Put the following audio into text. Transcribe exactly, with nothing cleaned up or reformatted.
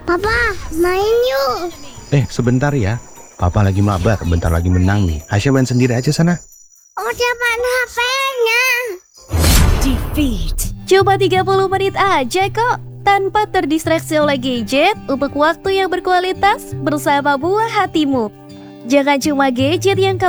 Papa, main yuk. Eh, sebentar ya. Papa lagi mabar, bentar lagi menang nih. Aisyah main sendiri aja sana. Udah mana H P-nya? Defeat. Cuma tiga puluh menit aja kok, tanpa terdistraksi oleh gadget untuk waktu yang berkualitas bersama buah hatimu. Jangan cuma gadget yang kamu